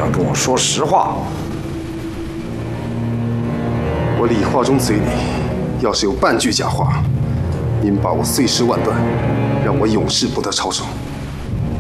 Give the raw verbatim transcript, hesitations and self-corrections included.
敢跟我说实话？ 我李化忠嘴里要是有半句假话，您把我碎尸万段，让我永世不得超生。